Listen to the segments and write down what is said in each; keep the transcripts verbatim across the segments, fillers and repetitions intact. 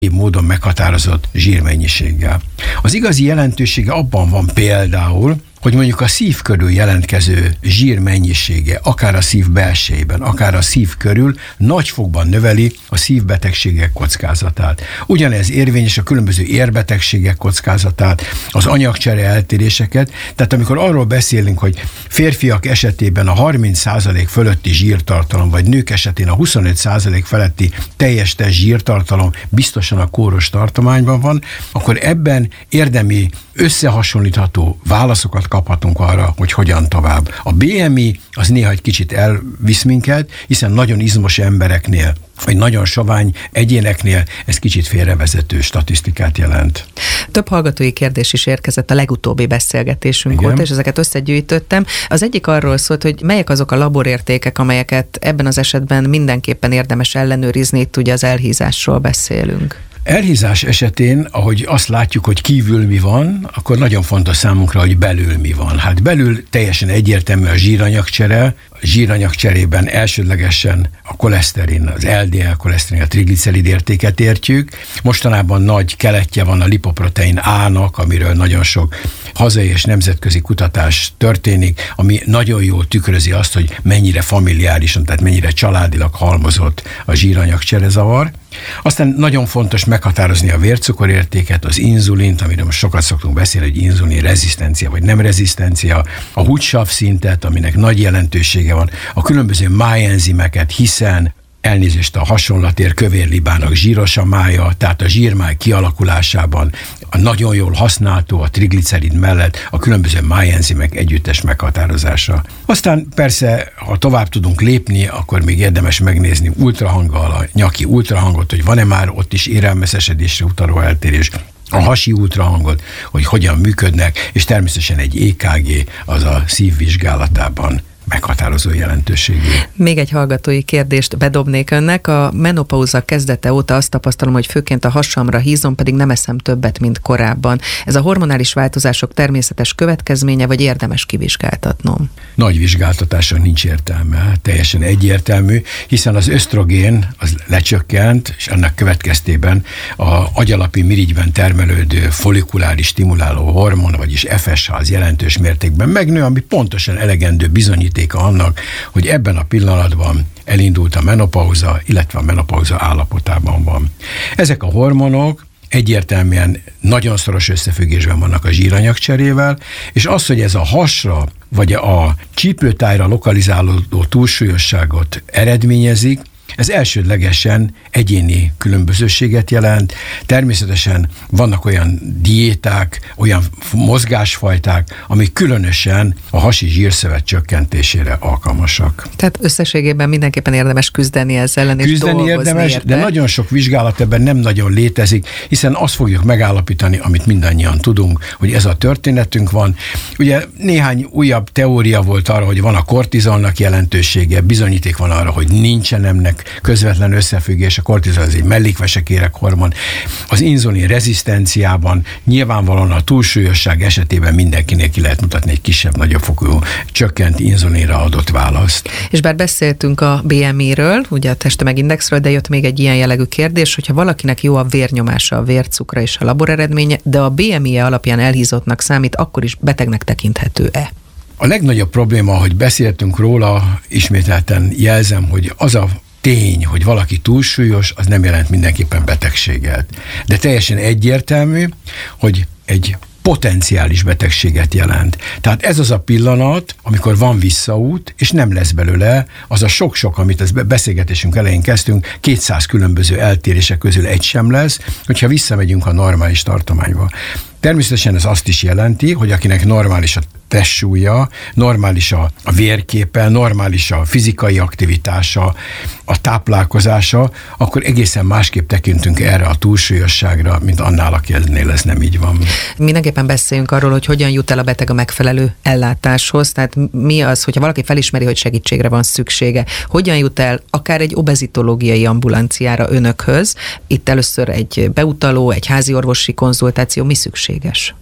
módon meghatározott zsírmennyiséggel. Az igazi jelentősége abban van például, hogy mondjuk a szív körül jelentkező zsír mennyisége, akár a szív belsejében, akár a szív körül nagyfokban növeli a szívbetegségek kockázatát. Ugyanez érvényes a különböző érbetegségek kockázatát, az anyagcsere eltéréseket, tehát amikor arról beszélünk, hogy férfiak esetében a harminc százalék fölötti zsírtartalom, vagy nők esetén a huszonöt százalék feletti teljes test zsírtartalom biztosan a kóros tartományban van, akkor ebben érdemi összehasonlítható válaszokat kaphatunk arra, hogy hogyan tovább. A bé em i az néha egy kicsit elvisz minket, hiszen nagyon izmos embereknél, vagy nagyon sovány egyéneknél ez kicsit félrevezető statisztikát jelent. Több hallgatói kérdés is érkezett a legutóbbi beszélgetésünk óta, és ezeket összegyűjtöttem. Az egyik arról szólt, hogy melyek azok a laborértékek, amelyeket ebben az esetben mindenképpen érdemes ellenőrizni, itt ugye az elhízásról beszélünk. Elhízás esetén, ahogy azt látjuk, hogy kívül mi van, akkor nagyon fontos számunkra, hogy belül mi van. Hát belül teljesen egyértelmű a zsíranyagcsere, a zsíranyagcserében elsődlegesen a koleszterin, az el dé el koleszterin, a triglicerid értéket értjük. Mostanában nagy keletje van a lipoprotein A-nak, amiről nagyon sok hazai és nemzetközi kutatás történik, ami nagyon jól tükrözi azt, hogy mennyire familiárisan, tehát mennyire családilag halmozott a zsíranyagcserezavar. Aztán nagyon fontos meghatározni a vércukorértéket, az inzulint, amiről most sokat szoktunk beszélni, hogy inzulin rezisztencia vagy nem rezisztencia, a húgysav szintet, aminek nagy jelentősége van, a különböző májenzimeket, hiszen elnézést a hasonlatér kövérlibának zsíros a mája, tehát a zsírmáj kialakulásában a nagyon jól használható a triglicerid mellett a különböző májenzimek együttes meghatározása. Aztán persze, ha tovább tudunk lépni, akkor még érdemes megnézni ultrahanggal, a nyaki ultrahangot, hogy van-e már ott is érelmeszesedésre utaló eltérés, a hasi ultrahangot, hogy hogyan működnek, és természetesen egy é ká gé az a szív vizsgálatában meghatározó jelentőségű. Még egy hallgatói kérdést bedobnék önnek. A menopauza kezdete óta azt tapasztalom, hogy főként a hasamra hízom, pedig nem eszem többet, mint korábban. Ez a hormonális változások természetes következménye, vagy érdemes kivizsgáltatnom? Nagy vizsgáltatásra nincs értelme, teljesen egyértelmű, hiszen az ösztrogén az lecsökkent, és annak következtében a agyalapi mirigyben termelődő follikuláris stimuláló hormon, vagyis ef es há az jelentős mértékben megnő, ami pontosan elegendő bizonyíték annak, hogy ebben a pillanatban elindult a menopauza, illetve a menopauza állapotában van. Ezek a hormonok egyértelműen nagyon szoros összefüggésben vannak a zsíranyagcserével, és az, hogy ez a hasra vagy a csípőtájra lokalizálódó túlsúlyosságot eredményezik, ez elsődlegesen egyéni különbözőséget jelent. Természetesen vannak olyan diéták, olyan mozgásfajták, amik különösen a hasi zsírszövet csökkentésére alkalmasak. Tehát összességében mindenképpen érdemes küzdeni ezzel ellen, és küzdeni érdemes, érte. De nagyon sok vizsgálat ebben nem nagyon létezik, hiszen azt fogjuk megállapítani, amit mindannyian tudunk, hogy ez a történetünk van. Ugye néhány újabb teória volt arra, hogy van a kortizolnak jelentősége, bizonyíték van arra, hogy nincsen ennek közvetlen összefüggés, a kortizol az egy mellékvesekérek hormon. Az inzulin rezisztenciában nyilvánvalóan a túlsúlyosság esetében mindenkinél ki lehet mutatni egy kisebb-nagyobb fokú csökkent inzulinra adott választ. És bár beszéltünk a bé em i-ről, ugye a testtömegindexről, de jött még egy ilyen jellegű kérdés, hogyha valakinek jó a vérnyomása, a vércukra és a laboreredménye, de a bé em i-je alapján elhízottnak számít, akkor is betegnek tekinthető-e? A legnagyobb probléma, hogy beszéltünk róla, ismételten jelzem, hogy az a tény, hogy valaki túlsúlyos, az nem jelent mindenképpen betegséget. De teljesen egyértelmű, hogy egy potenciális betegséget jelent. Tehát ez az a pillanat, amikor van visszaút, és nem lesz belőle az a sok-sok, amit az beszélgetésünk elején kezdtünk, kétszáz különböző eltérések közül egy sem lesz, hogyha visszamegyünk a normális tartományba. Természetesen ez azt is jelenti, hogy akinek normális a testsúlya, normális a, a vérképe, normális a fizikai aktivitása, a táplálkozása, akkor egészen másképp tekintünk erre a túlsúlyosságra, mint annál, akinél ez nem így van. Mindenképpen beszéljünk arról, hogy hogyan jut el a beteg a megfelelő ellátáshoz, tehát mi az, hogyha valaki felismeri, hogy segítségre van szüksége, hogyan jut el akár egy obezitológiai ambulanciára önökhöz, itt először egy beutaló, egy háziorvosi konzultáció, mi szükséges?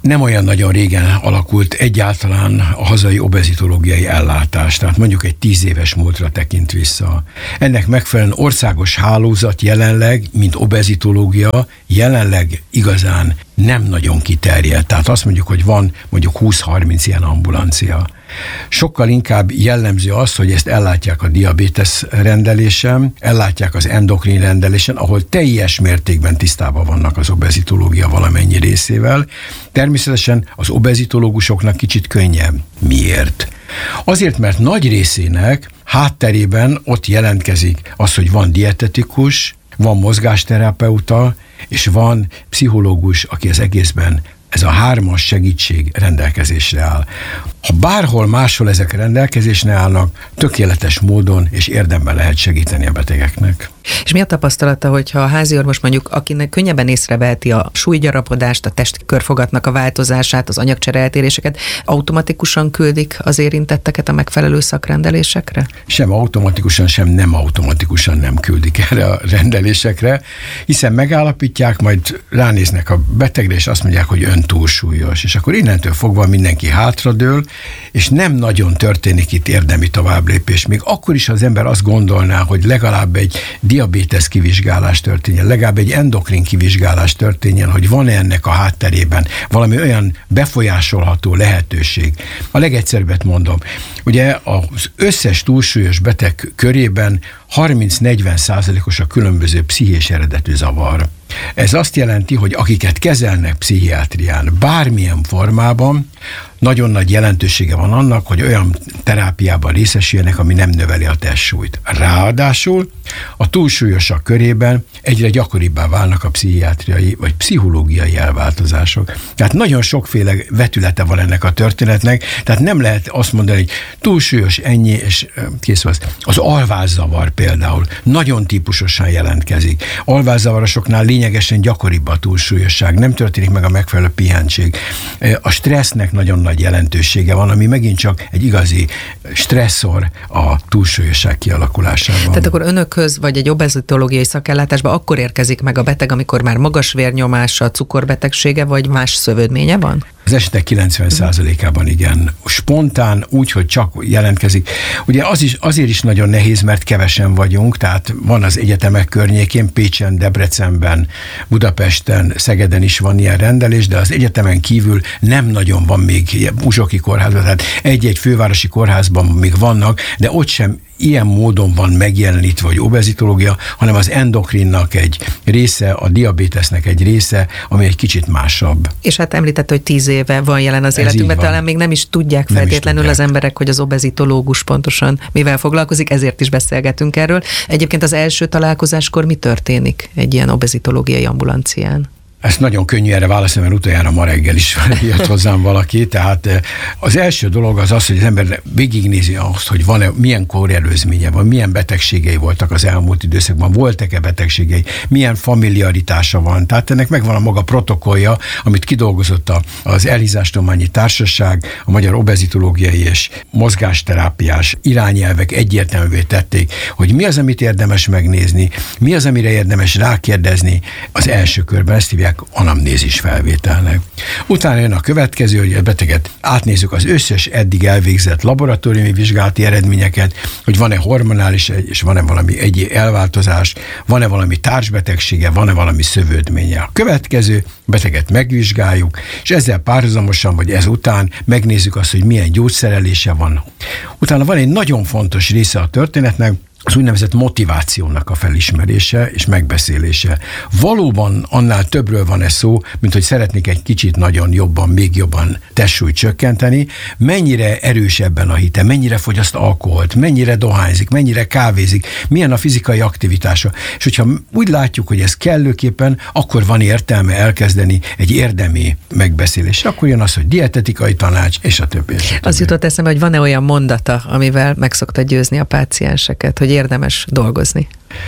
nem olyan nagyon régen alakult egyáltalán a hazai obezitológiai ellátás, tehát mondjuk egy tíz éves múltra tekint vissza. Ennek megfelelően országos hálózat jelenleg, mint obezitológia, jelenleg igazán nem nagyon kiterjedt. Tehát azt mondjuk, hogy van mondjuk húsz-harminc ilyen ambulancia. Sokkal inkább jellemző az, hogy ezt ellátják a diabétesz rendelésen, ellátják az endokrin rendelésen, ahol teljes mértékben tisztában vannak az obezitológia valamennyi részével. Természetesen az obezitológusoknak kicsit könnyebb. Miért? Azért, mert nagy részének hátterében ott jelentkezik az, hogy van dietetikus, van mozgásterapeuta, és van pszichológus, aki az egészben ez a hármas segítség rendelkezésre áll. Ha bárhol máshol ezek rendelkezésre állnak, tökéletes módon és érdemben lehet segíteni a betegeknek. És mi a tapasztalata, hogyha a háziorvos mondjuk, akinek könnyebben észreveheti a súlygyarapodást, a testkörfogatnak a változását, az anyagcsere eltéréseket, automatikusan küldik az érintetteket a megfelelő szakrendelésekre? Sem automatikusan, sem nem automatikusan nem küldik erre a rendelésekre, hiszen megállapítják, majd ránéznek a betegre, és azt mondják, hogy ön túlsúlyos, és akkor innentől fogva mindenki hátradől, és nem nagyon történik itt érdemi továbblépés. Még akkor is, ha az ember azt gondolná, hogy legalább egy diabétesz kivizsgálás történjen, legalább egy endokrin kivizsgálás történjen, hogy van-e ennek a hátterében valami olyan befolyásolható lehetőség. A legegyszerűbbet mondom, ugye az összes túlsúlyos beteg körében harminc-negyven százalékos a különböző pszichés eredetű zavar. Ez azt jelenti, hogy akiket kezelnek pszichiátrián bármilyen formában, nagyon nagy jelentősége van annak, hogy olyan terápiában részesüljenek, ami nem növeli a testsúlyt. Ráadásul a túlsúlyosak körében egyre gyakoribbá válnak a pszichiátriai vagy pszichológiai elváltozások. Tehát nagyon sokféle vetülete van ennek a történetnek, tehát nem lehet azt mondani, hogy túlsúlyos ennyi, és kész van. Az alvászavar például nagyon típusosan jelentkezik. Alvászavarosoknál lényegesen gyakoribb a túlsúlyosság, nem történik meg a megfelelő pihentség. A stressznek nagyon nagy jelentősége van, ami megint csak egy igazi stresszor a túlsúlyosság kialakulásában. Tehát akkor önökhöz, vagy egy obezitológiai szakellátásba akkor érkezik meg a beteg, amikor már magas vérnyomása, cukorbetegsége, vagy más szövődménye van? Az esetek kilencven százalékában igen. Spontán, úgy, hogy csak jelentkezik. Ugye az is, azért is nagyon nehéz, mert kevesen vagyunk, tehát van az egyetemek környékén, Pécsen, Debrecenben, Budapesten, Szegeden is van ilyen rendelés, de az egyetemen kívül nem nagyon van még uzsoki kórházban, tehát egy-egy fővárosi kórházban még vannak, de ott sem ilyen módon van megjelenítve, vagy obezitológia, hanem az endokrinnak egy része, a diabétesznek egy része, ami egy kicsit másabb. És hát említett, hogy tíz éve van jelen az életünkben, talán még nem is tudják nem feltétlenül is tudják. Az emberek, hogy az obezitológus pontosan mivel foglalkozik, ezért is beszélgetünk erről. Egyébként az első találkozáskor mi történik egy ilyen obezitológiai ambulancián? Ezt nagyon könnyű erre válaszolni, mert utoljára ma reggel is jött hozzám valaki. Tehát az első dolog az az, hogy az ember végignézi azt, hogy van-e, milyen kórelőzménye van, milyen betegségei voltak az elmúlt időszakban, voltak-e betegségei, milyen familiaritása van. Tehát ennek megvan a maga protokollja, amit kidolgozott az Elhízástudományi Társaság, a Magyar Obezitológiai és Mozgásterápiás irányelvek egyértelművé tették, hogy mi az, amit érdemes megnézni, mi az, amire érdemes rákérdezni az első körben. Ezt hívják anamnézis felvételnek. Utána jön a következő, hogy a beteget átnézzük az összes eddig elvégzett laboratóriumi vizsgálati eredményeket, hogy van-e hormonális és van-e valami egyéb elváltozás, van-e valami társbetegsége, van-e valami szövődménye. A következő beteget megvizsgáljuk, és ezzel párhuzamosan, vagy ezután megnézzük azt, hogy milyen gyógyszerelése van. Utána van egy nagyon fontos része a történetnek, az úgynevezett motivációnak a felismerése és megbeszélése. Valóban annál többről van ez szó, mint hogy szeretnék egy kicsit nagyon jobban, még jobban testsúlyt csökkenteni. Mennyire erős ebben a hite, mennyire fogyaszt alkoholt, mennyire dohányzik, mennyire kávézik, milyen a fizikai aktivitása. És hogyha úgy látjuk, hogy ez kellőképpen, akkor van értelme elkezdeni egy érdemi megbeszélés. Akkor jön az, hogy dietetikai tanács, és a többi. És a többi. Az jutott eszembe, hogy van-e olyan mondata, amivel meg szokta győzni a pácienseket, hogy érdemes dolgozni?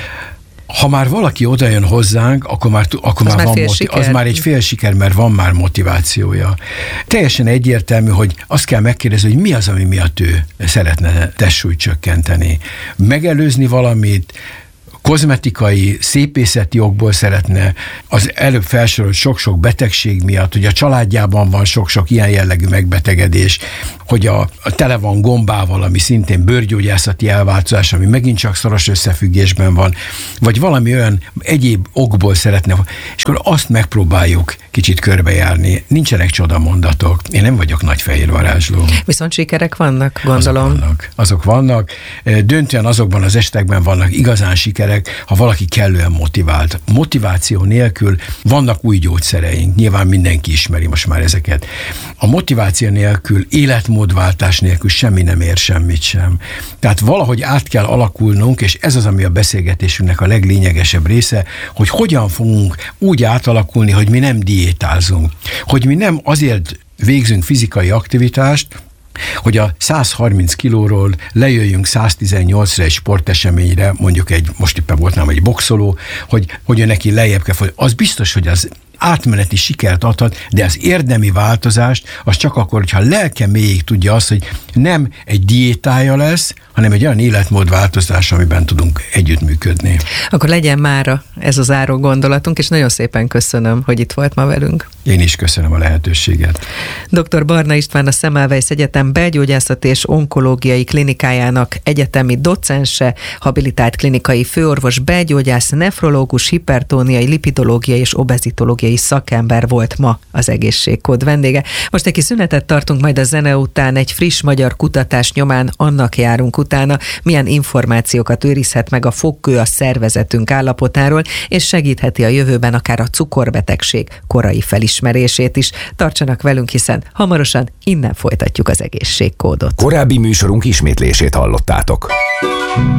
Ha már valaki odajön hozzánk, akkor már, akkor már, már van moti- az már egy fél siker, mert van már motivációja. Teljesen egyértelmű, hogy azt kell megkérdezni, hogy mi az, ami miatt ő szeretne testsúlyt csökkenteni. Megelőzni valamit, kozmetikai, szépészeti okból szeretne, az előbb felsorolt sok-sok betegség miatt, hogy a családjában van sok-sok ilyen jellegű megbetegedés, hogy a, a tele van gombával, ami szintén bőrgyógyászati elváltozás, ami megint csak szoros összefüggésben van, vagy valami olyan egyéb okból szeretne, és akkor azt megpróbáljuk kicsit körbejárni. Nincsenek csodamondatok. Én nem vagyok nagy fehér varázsló. Viszont sikerek vannak, gondolom. Azok vannak. Azok vannak. Döntően azokban az esetekben vannak igazán sikerek, ha valaki kellően motivált. Motiváció nélkül vannak új gyógyszereink. Nyilván mindenki ismeri most már ezeket. A motiváció nélkül, életmódváltás nélkül semmi nem ér semmit sem. Tehát valahogy át kell alakulnunk, és ez az, ami a beszélgetésünknek a leglényegesebb része, hogy hogyan fogunk úgy átalakulni, hogy mi nem diétázunk. Hogy mi nem azért végzünk fizikai aktivitást, hogy a száz harminc kilóról lejöjjünk száz tizennyolcra egy sporteseményre, mondjuk egy, most éppen volt nálam egy boxoló, hogy, hogy ő neki lejjebb kell folyni. Az biztos, hogy az átmeneti sikert adhat, de az érdemi változást az csak akkor, hogyha lelke mélyig tudja azt, hogy nem egy diétája lesz, hanem egy olyan életmódváltozás, amiben tudunk együttműködni. Akkor legyen mára ez az záró gondolatunk, és nagyon szépen köszönöm, hogy itt volt ma velünk. Én is köszönöm a lehetőséget. doktor Barna István, a Semmelweis Egyetem belgyógyászati és onkológiai klinikájának egyetemi docense, habilitált klinikai főorvos, belgyógyász, nefrológus, hipertóniai, lipidológiai és obezitológiai szakember volt ma az Egészségkód vendége. Most egy kis szünetet tartunk, majd a zene után egy friss magyar kutatás nyomán annak járunk utána, milyen információkat őrizhet meg a fogkő a szervezetünk állapotáról, és segítheti a jövőben akár a cukorbetegség korai felismerését is. Tartsanak velünk, hiszen hamarosan innen folytatjuk az Egészségkódot. Korábbi műsorunk ismétlését hallottátok.